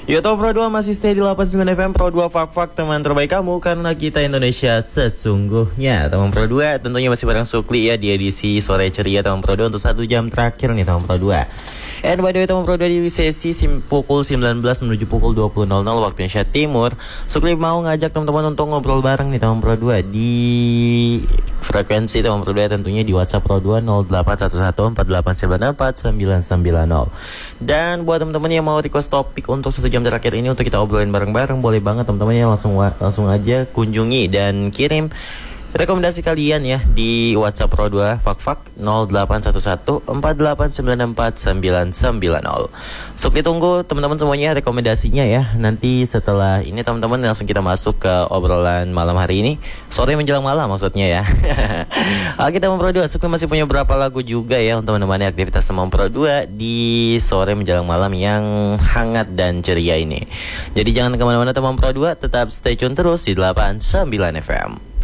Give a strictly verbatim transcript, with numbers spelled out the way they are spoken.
Yo, Top Pro dua masih stay di delapan puluh sembilan F M Pro dua Fak-Fak, teman terbaik kamu karena kita Indonesia sesungguhnya. Teman Pro dua tentunya masih bareng Sukli ya di edisi sore ceria teman Pro dua untuk satu jam terakhir nih teman Pro dua. And by the way teman Pro dua di sesi sim- pukul sembilan belas menuju pukul dua puluh nol nol waktu Indonesia Timur, Sukli mau ngajak teman-teman untuk ngobrol bareng nih teman Pro dua di frekuensi teman Pro dua tentunya di WhatsApp Pro dua nol delapan satu satu empat delapan sembilan empat sembilan sembilan nol. Dan buat teman-teman yang mau request topik untuk satu jam terakhir ini untuk kita obrolin bareng-bareng, boleh banget teman-teman ya, langsung langsung aja kunjungi dan kirim rekomendasi kalian ya di WhatsApp Pro dua Fak-Fak nol delapan satu satu empat delapan sembilan empat sembilan sembilan nol. Sukli tunggu teman-teman semuanya rekomendasinya ya. Nanti setelah ini teman-teman langsung kita masuk ke obrolan malam hari ini, sore menjelang malam maksudnya ya. Oke teman Pro dua, Sukli masih punya beberapa lagu juga ya untuk menemani aktivitas teman Pro dua di sore menjelang malam yang hangat dan ceria ini. Jadi jangan kemana-mana teman Pro dua, tetap stay tune terus di delapan puluh sembilan F M.